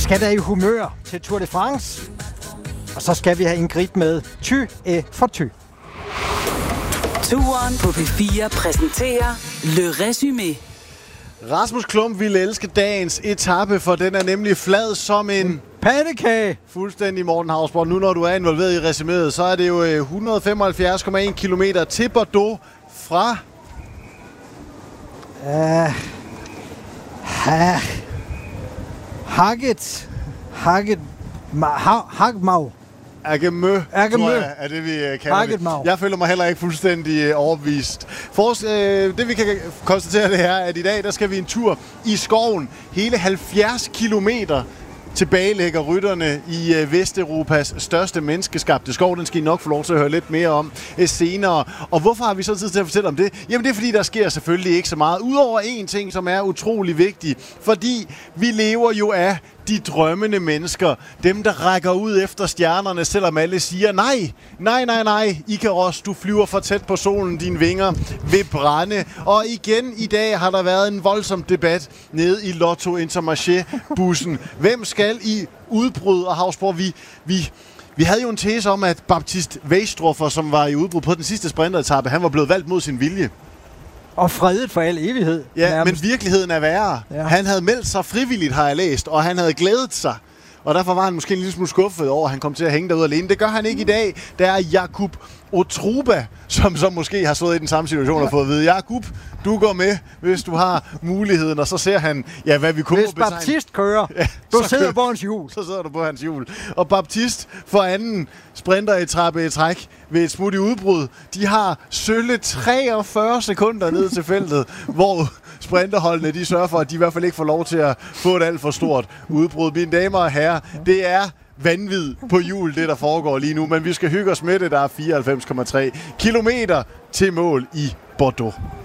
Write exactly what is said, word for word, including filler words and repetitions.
skal der i humør til Tour de France. Og så skal vi have Ingrid med Ty et for Ty. Turen på P fire præsenterer Le Résumé. Rasmus Klump ville elske dagens etape, for den er nemlig flad som en pandekage. Fuldstændig, Morten Hausborg. Nu når du er involveret i resuméet, så er det jo et hundrede og femoghalvfjerds komma en kilometer til Bordeaux fra... Uh, ha, Haget. Haget. Hagmau. Agemø, Agemø. tror jeg, er det, vi kalder Hagetmau. det. Jeg føler mig heller ikke fuldstændig overbevist. For, øh, det, vi kan konstatere, det er, at i dag, der skal vi en tur i skoven. Hele halvfjerds kilometer tilbage lægger rytterne i øh, Vesteuropas største menneskeskabte skov. Den skal I nok få lov til at høre lidt mere om øh, senere. Og hvorfor har vi så tid til at fortælle om det? Jamen det er, fordi der sker selvfølgelig ikke så meget. Udover en ting, som er utrolig vigtig. Fordi vi lever jo af de drømmende mennesker. Dem, der rækker ud efter stjernerne, selvom alle siger, nej, nej, nej, nej, Ikaros, du flyver for tæt på solen, dine vinger vil brænde. Og igen i dag har der været en voldsom debat nede i Lotto Intermarché-bussen. Hvem skal i udbrud? Og Hausborg, vi... vi Vi havde jo en tese om, at Baptiste Weisstroffer, som var i udbrud på den sidste sprinteretappe, han var blevet valgt mod sin vilje. Og fredet for al evighed. Ja, nærmest. Men virkeligheden er værre. Ja. Han havde meldt sig frivilligt, har jeg læst, og han havde glædet sig. Og derfor var han måske en lille smule skuffet over, at han kom til at hænge derude alene. Det gør han ikke i dag. Der er Jakub Otruba, som så måske har stået i den samme situation og fået at vide, Jakub, du går med, hvis du har muligheden. Og så ser han, ja, hvad vi kunne Hvis Baptiste kører, ja, du sidder kører, på hans hjul. Så sidder du på hans hjul. Og Baptiste for anden sprinteretappe i træk ved et smut i udbrud. De har sølle treogfyrre sekunder ned til feltet, hvor sprinterholdene, de sørger for, at de i hvert fald ikke får lov til at få et alt for stort udbrud. Mine damer og herrer, det er vanvid på hjul, det der foregår lige nu, men vi skal hygge os med det. Der er fireoghalvfems komma tre kilometer til mål i Bordeaux.